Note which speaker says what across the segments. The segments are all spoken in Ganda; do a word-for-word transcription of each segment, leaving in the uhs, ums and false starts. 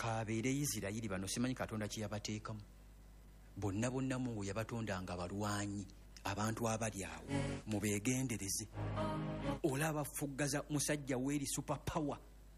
Speaker 1: kabeere Isirayiri bano simanyi Katonda kye yabateekamu bonna bonna Mungu yabatondanga balwanyi abantu abali awo mubeegendereze olaba fuggaza musajja weeri super power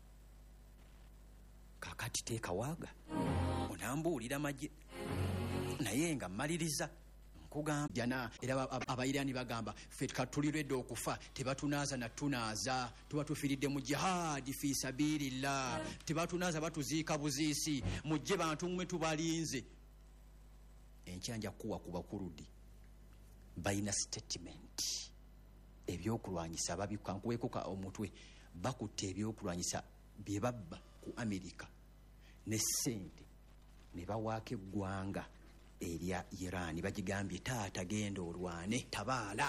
Speaker 1: kakati teeka waaga onambuulira magye naye nga mmaliriza nkugamba jana era abayirani bagamba ffe katulirwedde okufa tebatunaaza natunaaza tuba tufiiridde mu jihadi fi sabirillah tebatunaaza batuziika buziisi mujje bantu mmwe tubalinze enkyanja kuwa kuba kurudi bayina statement ebyokulwanyisa babikankuweeko omutwe bakutte ebyokulwanyisa bye babba ku Amerika ne ssente ne bawaako eggwanga erya Iran bagigambye taata genda olwane tabaala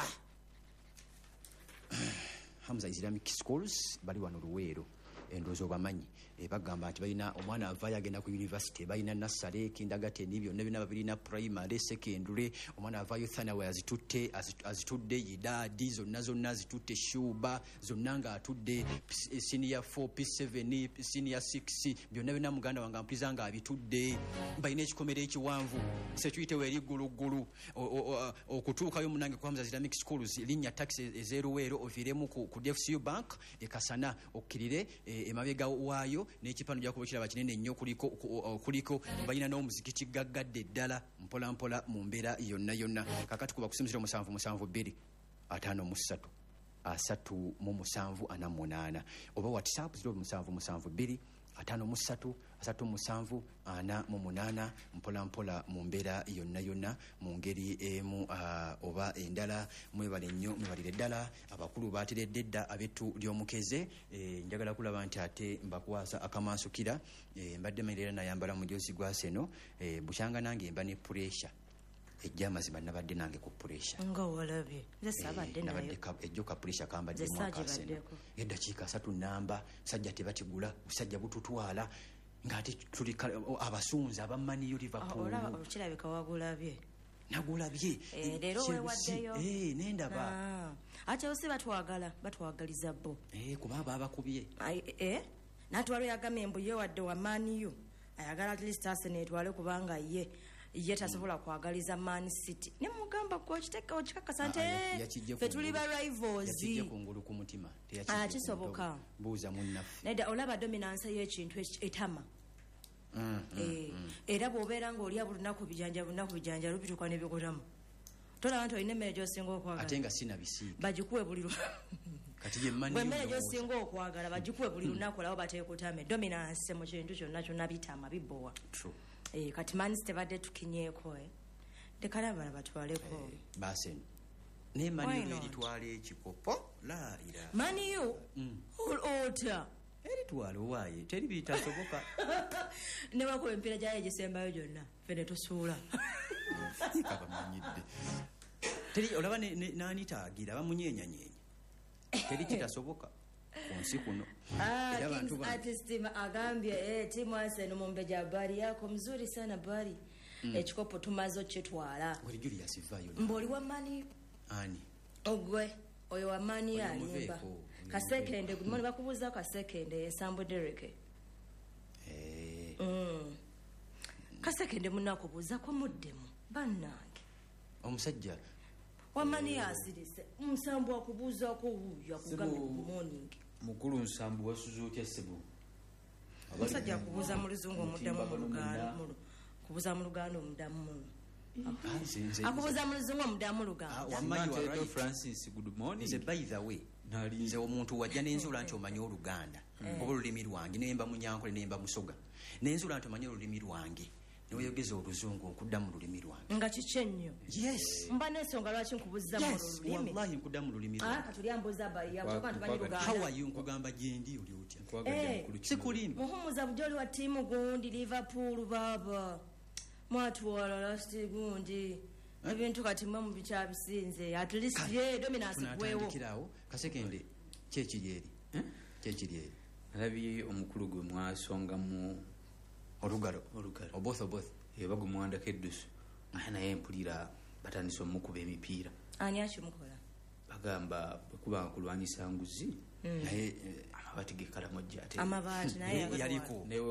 Speaker 1: Hamza Islamic Schools bali wano Luweero endowooza obamanyi bagamba nti balina omwana avaayo agenda ku university balina nursery kindagate n'ibyo byonna babirina primary secondary omwana avaayo thanawe azitutte azitudde idadi zonna zonna azitutte shuba zonna nga atudde senior four P seven senior six byonna byonna muganda wange ampuliza nga abitudde balina ekikomero ekiwanvu sekiyite weeri gguluggulu okutuukayo munange ku Hamza Islamic Schools linnya taxi ezeruweero oviiremu ku D F C U Bank ekasana okkirire emabega waayo n'ekipano gya kubikira bakinene nnyo kuliko kuliko balina n'omuzikiti gaggadde ddala mpola mpola mu mbeera yonna yonna kakati kuba kusimizira musanvu musanvu bbiri ataano mu ssatu asatu mu musanvu ana munaana oba WhatsApp zero musanvu musanvu bbiri ataano mu ssatu asatu musanvu ana mu munaana mpola mpola mu mbeera yonna yonna mu ngeri emu oba endala mwebale nnyo mwebalire ddala abakulu bateredde dda abettu ly'omukeze njagala kulaba nti ate mbakwasa akamansukira mbadde merera nayambala mujozi gwa seno bukyanga nange mba ne pressure ejja mazima nabadde nange ku pressure
Speaker 2: nga walabye nze sabadde nayo
Speaker 1: nabadde ejjo ka pressure kambadde mwaka seno eddakiika asatu namba sajja tebatigula usajja bututwala ng'ate tuli abasunzi abamaniyo Liverpool
Speaker 2: olaba okirabika wagulabye
Speaker 1: nagulabye
Speaker 2: leero wewaddeyo
Speaker 1: eh nendaba
Speaker 2: ate ose batwagala batwagaliza bo
Speaker 1: eh kuba baba bakubye
Speaker 2: eh natwalo yagame embuye wadde wa maniyo ayagala at least Arsenal etwale kubanga ye ye tasobola kwagaliza Man City ne mugamba ko kiteka okikakasa nte fe tuli ba rivals
Speaker 1: yakije kungulu ku mutima
Speaker 2: teyakije ah kisoboka
Speaker 1: buuza munnaffe
Speaker 2: neda olaba dominance y'ekintu etama eh era bw'obeera ng'olya bulunaku bijanja bulunaku bijanja lubituka ne bikolamu tola abantu olina emmere gy'osinga okwagala
Speaker 1: ate nga sina bisiiga
Speaker 2: bagikuwe buli
Speaker 1: kati ye mani
Speaker 2: emmere gy'osinga okwagala bagikuwe buli lunaku lawo bateekutame dominance mu kintu kyonna kyonna bitama bibbowa
Speaker 1: true
Speaker 2: eh kati Man City badde tukinyeeko eh dekala bana batwaleko
Speaker 1: basen ne mani elitwale ekikopo la ira
Speaker 2: mani yo ota
Speaker 1: elitwale waye teri bitasoboka
Speaker 2: ne wako empira jaye gisembayo gyonna fene tosuula
Speaker 1: kaba manyidde teri olaba ne nani taagira bamunyenya nyenya teri kitasoboka konsi kuno
Speaker 2: era bantu ba artist agambye eh timu Arsenal mumbeja bari yako mzuri sana bari ekikopo tumazo chetwala
Speaker 1: wali Julius Vayo
Speaker 2: mboli wa mani
Speaker 1: ani
Speaker 2: ogwe oyo wa mani alimba kasekende gumoni bakubuza kasekende Sambo Derek
Speaker 1: eh
Speaker 2: mm kasekende munakubuza kwa muddemu bannange
Speaker 1: omusajja
Speaker 2: wamani asirise Nsambu akubuza ko uya kugambe ku morning
Speaker 3: mukulu Nsambu wasuzo kya sebo
Speaker 2: abasajja kubuza mu luzungu omuddamu mu luganda kubuza mu luganda omuddamu akubuza mu luzungu omuddamu luganda
Speaker 1: wamani wa right
Speaker 3: Francis good morning
Speaker 1: is by the way nze omuntu wajja n'enzula nti omanyi oluganda oba olulimi lwange nemba munyankole nemba musoga n'enzula nti omanyi olulimi lwange niweyogeza oluzungu nkuddamu lulimi lwange
Speaker 2: nga kikennyo
Speaker 1: yes
Speaker 2: mba n'ensonga lwaki nkubuza mu lulimi
Speaker 1: wallahi nkuddamu lulimi
Speaker 2: lwange ah katuli ambuza bali yako kandi banyi luganda
Speaker 1: how are you nkugamba jendi oli otya sikulimba
Speaker 2: muhumuza bujoli wa timu gundi Liverpool baba mwatwala last gundi ebintu kati mwe mu bicha bisinze at least ye dominance gwewo
Speaker 1: kirawo kasekende kyekiriyeri kyekiriyeri
Speaker 3: alabi omukulu gwe mwasonga mu
Speaker 1: olugalo
Speaker 3: olugalo
Speaker 1: oboth oboth
Speaker 3: yebagu mwanda keddusu ana yempulira batandise omukuba emipiira
Speaker 2: ani achimukola
Speaker 3: bagamba kuba kulwanyisa nguzi
Speaker 1: naye
Speaker 3: amabati gekala mojja ate
Speaker 2: amabati naye
Speaker 1: yaliko